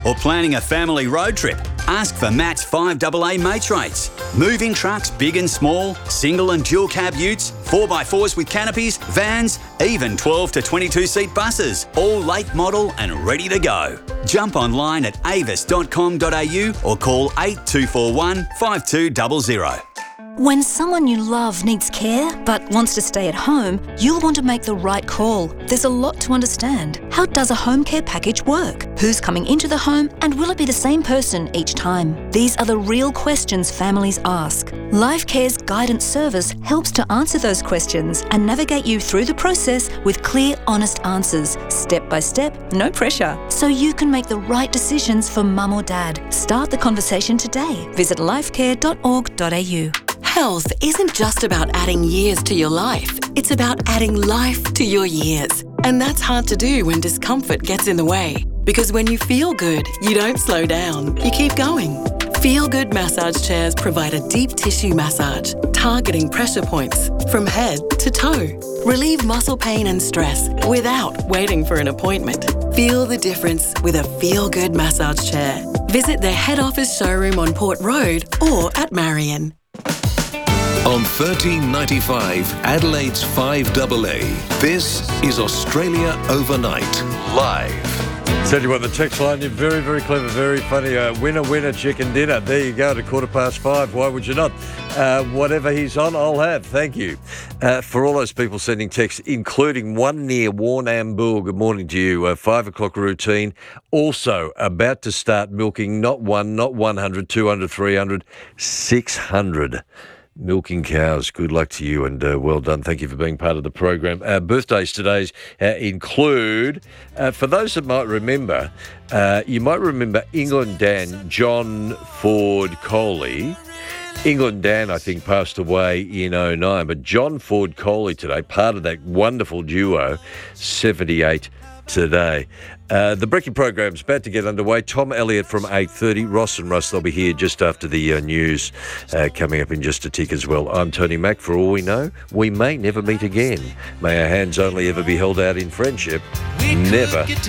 or planning a family road trip? Ask for Matt's 5AA mates rates. Moving trucks big and small, single and dual cab utes, 4x4s with canopies, vans, even 12 to 22 seat buses, all late model and ready to go. Jump online at avis.com.au or call 8241 5200. When someone you love needs care but wants to stay at home, you'll want to make the right call. There's a lot to understand. How does a home care package work? Who's coming into the home, and will it be the same person each time? These are the real questions families ask. LifeCare's guidance service helps to answer those questions and navigate you through the process with clear, honest answers, step by step, no pressure, so you can make the right decisions for mum or dad. Start the conversation today. Visit lifecare.org.au. Health isn't just about adding years to your life. It's about adding life to your years. And that's hard to do when discomfort gets in the way. Because when you feel good, you don't slow down. You keep going. Feel Good massage chairs provide a deep tissue massage, targeting pressure points from head to toe. Relieve muscle pain and stress without waiting for an appointment. Feel the difference with a Feel Good massage chair. Visit their head office showroom on Port Road or at Marion. On 1395 Adelaide's 5AA, this is Australia Overnight, live. Tell you what, the text line, you're very, very clever, very funny. Winner, chicken dinner. There you go, at 5:15. Why would you not? Whatever he's on, I'll have. Thank you. For all those people sending texts, including one near Warrnambool, good morning to you. 5 o'clock routine. Also about to start milking, not 1, not 100, 200, 300, 600. Milking cows. Good luck to you and well done. Thank you for being part of the program. Birthdays today include, for those that might remember, you might remember England Dan John Ford Coley. England Dan, I think, passed away in 2009, but John Ford Coley today, part of that wonderful duo, 78 today. The Brekkie program's about to get underway. Tom Elliott from 8:30. Ross and Russ, they'll be here just after the news coming up in just a tick as well. I'm Tony Mack. For all we know, we may never meet again. May our hands only ever be held out in friendship. Never